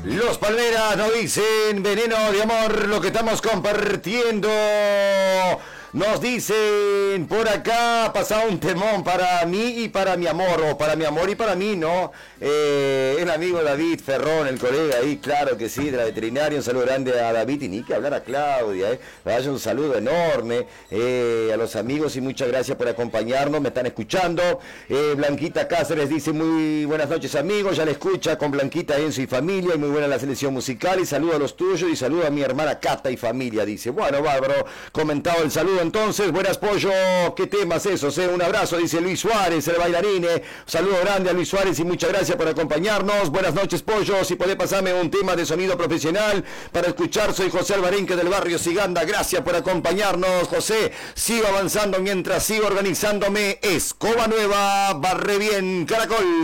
Los Palmeras nos dicen veneno de amor, lo que estamos compartiendo. Nos dicen por acá, pasado un temón para mí y para mi amor, o para mi amor y para mí, ¿no? El amigo David Ferrón, el colega ahí, claro que sí, de la veterinaria. Un saludo grande a David y ni que hablar a Claudia, vaya un saludo enorme a los amigos y muchas gracias por acompañarnos, me están escuchando. Blanquita Cáceres dice muy buenas noches amigos, ya le escucha con Blanquita, Enzo y familia, y muy buena la selección musical, y saludo a los tuyos y saludo a mi hermana Cata y familia, dice. Bueno, bárbaro, comentado el saludo entonces. Buenas Pollo, qué temas esos, un abrazo, dice Luis Suárez, el bailarín, saludo grande a Luis Suárez y muchas gracias por acompañarnos. Buenas noches Pollo, si podés pasarme un tema de sonido profesional para escuchar. Soy José Alvarenque del barrio Siganda, gracias por acompañarnos José, sigo avanzando mientras sigo organizándome. Escoba Nueva, barre bien Caracol.